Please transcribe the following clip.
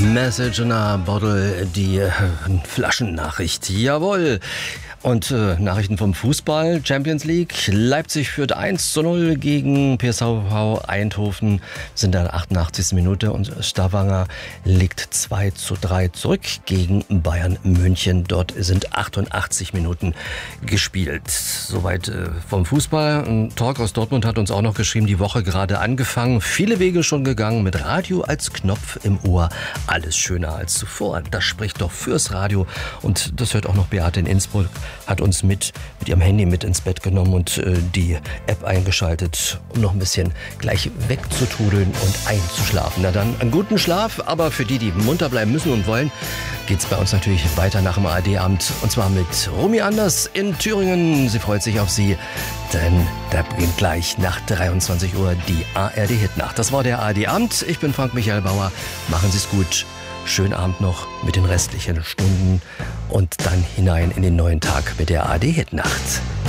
Message in a Bottle, die Flaschennachricht. Jawohl. Und Nachrichten vom Fußball, Champions League. Leipzig führt 1:0 gegen PSV Eindhoven, sind in der 88. Minute und Stavanger liegt 2:3 zurück gegen Bayern München. Dort sind 88 Minuten gespielt. Soweit vom Fußball. Ein Talk aus Dortmund hat uns auch noch geschrieben, die Woche gerade angefangen. Viele Wege schon gegangen, mit Radio als Knopf im Ohr. Alles schöner als zuvor. Das spricht doch fürs Radio. Und das hört auch noch Beate in Innsbruck. Hat uns mit ihrem Handy mit ins Bett genommen und die App eingeschaltet, um noch ein bisschen gleich wegzutrudeln und einzuschlafen. Na dann, einen guten Schlaf, aber für die, die munter bleiben müssen und wollen, geht's bei uns natürlich weiter nach dem ARD-Abend. Und zwar mit Romy Anders in Thüringen. Sie freut sich auf Sie, denn da beginnt gleich nach 23 Uhr die ARD-Hitnacht. Das war der ARD-Abend. Ich bin Frank Michael Bauer. Machen Sie es gut. Schönen Abend noch mit den restlichen Stunden und dann hinein in den neuen Tag mit der ARD-Hitnacht.